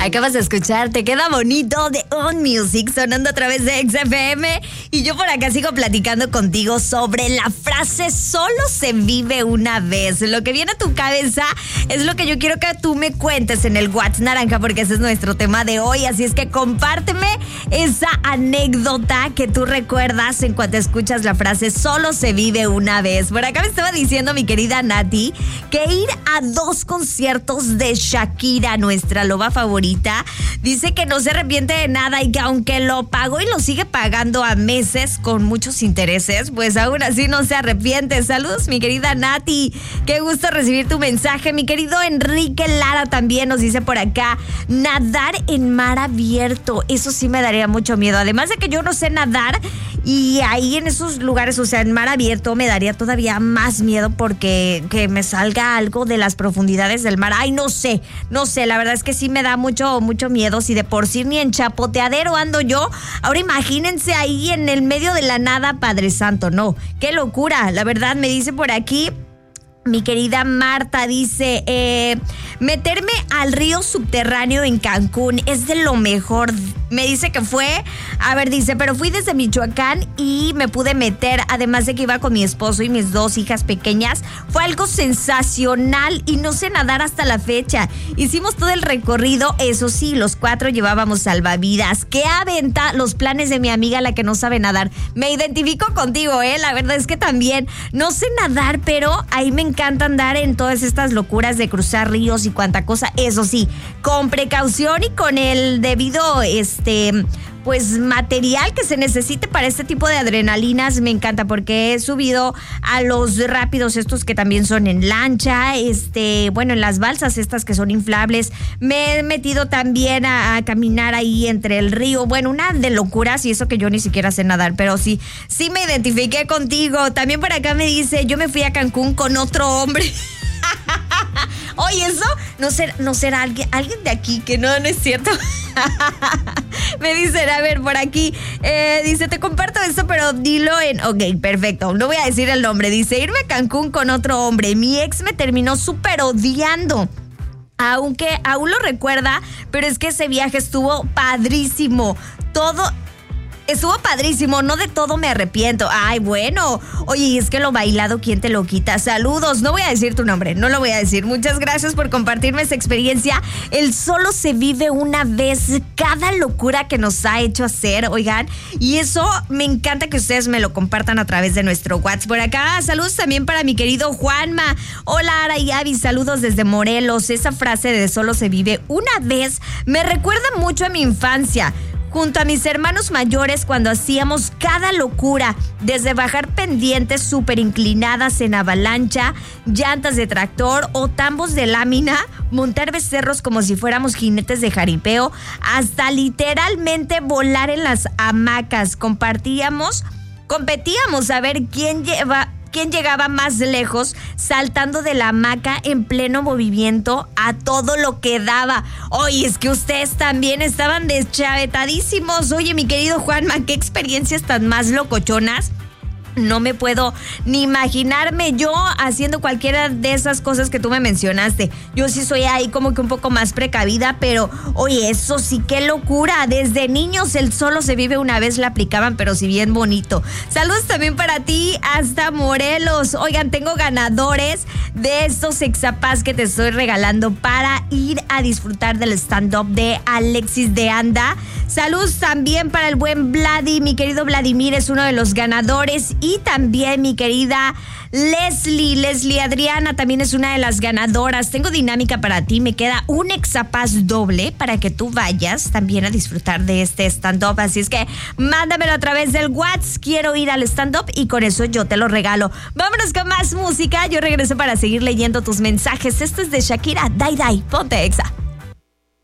Acabas de escuchar Te Queda Bonito de On Music sonando a través de XFM y yo por acá sigo platicando contigo sobre la frase solo se vive una vez. Lo que viene a tu cabeza es lo que yo quiero que tú me cuentes en el WhatsApp naranja porque ese es nuestro tema de hoy, así es que compárteme esa anécdota que tú recuerdas en cuanto escuchas la frase solo se vive una vez. Por acá me estaba diciendo mi querida Nati que ir a 2 conciertos de Shakira, nuestra loba favorita, dice que no se arrepiente de nada y que aunque lo pagó y lo sigue pagando a meses con muchos intereses, pues aún así no se arrepiente. Saludos, mi querida Nati. Qué gusto recibir tu mensaje. Mi querido Enrique Lara también nos dice por acá, nadar en mar abierto. Eso sí me daría mucho miedo. Además de que yo no sé nadar y ahí en esos lugares, o sea, en mar abierto me daría todavía más miedo porque que me salga algo de las profundidades del mar. Ay, no sé, la verdad es que sí me da mucho miedo. Si de por sí ni en chapoteadero ando yo, ahora imagínense ahí en el medio de la nada, Padre Santo, no, qué locura. La verdad me dice por aquí mi querida Marta, dice, meterme al río subterráneo en Cancún es de lo mejor. Me dice que fue, pero fui desde Michoacán y me pude meter, además de que iba con mi esposo y mis 2 hijas pequeñas. Fue algo sensacional y no sé nadar hasta la fecha. Hicimos todo el recorrido, eso sí, los 4 llevábamos salvavidas. ¡Qué aventa los planes de mi amiga, la que no sabe nadar! Me identifico contigo, la verdad es que también no sé nadar, pero ahí me encanta andar en todas estas locuras de cruzar ríos y cuanta cosa. Eso sí, con precaución y con el debido pues material que se necesite para este tipo de adrenalinas. Me encanta porque he subido a los rápidos estos que también son en lancha, en las balsas estas que son inflables. Me he metido también a caminar ahí entre el río. Bueno, una de locuras y eso que yo ni siquiera sé nadar, pero sí me identifiqué contigo. También por acá me dice, yo me fui a Cancún con otro hombre. Oye, eso no será alguien de aquí, que no es cierto. Me dicen, a ver, por aquí, dice, te comparto esto, pero dilo en... Ok, perfecto, no voy a decir el nombre. Dice, irme a Cancún con otro hombre. Mi ex me terminó súper odiando. Aunque aún lo recuerda, pero es que ese viaje estuvo padrísimo. Estuvo padrísimo, no de todo me arrepiento. Ay, bueno. Oye, es que lo bailado, ¿quién te lo quita? Saludos, no voy a decir tu nombre, no lo voy a decir. Muchas gracias por compartirme esa experiencia. El solo se vive una vez, cada locura que nos ha hecho hacer, oigan. Y eso me encanta que ustedes me lo compartan a través de nuestro WhatsApp. Por acá, saludos también para mi querido Juanma. Hola, Ara y Abby, saludos desde Morelos. Esa frase de solo se vive una vez me recuerda mucho a mi infancia. Junto a mis hermanos mayores cuando hacíamos cada locura, desde bajar pendientes súper inclinadas en avalancha, llantas de tractor o tambos de lámina, montar becerros como si fuéramos jinetes de jaripeo, hasta literalmente volar en las hamacas. Competíamos a ver quién llegaba más lejos, saltando de la hamaca en pleno movimiento a todo lo que daba. Oye, es que ustedes también estaban deschavetadísimos. Oye, mi querido Juanma, qué experiencias tan más locochonas. No me puedo ni imaginarme yo haciendo cualquiera de esas cosas que tú me mencionaste. Yo sí soy ahí como que un poco más precavida, pero oye, eso sí, qué locura. Desde niños el solo se vive una vez la aplicaban, pero sí bien bonito. Saludos también para ti hasta Morelos. Oigan, tengo ganadores de estos Exapaz que te estoy regalando para ir a disfrutar del stand-up de Alexis de Anda. Saludos también para el buen Vladi. Mi querido Vladimir es uno de los ganadores. Y también mi querida Leslie Adriana también es una de las ganadoras. Tengo dinámica para ti, me queda un Exapaz doble para que tú vayas también a disfrutar de este stand-up. Así es que mándamelo a través del WhatsApp. Quiero ir al stand-up y con eso yo te lo regalo. Vámonos con más música. Yo regreso para seguir leyendo tus mensajes. Esto es de Shakira, Dai Dai, ponte Exa.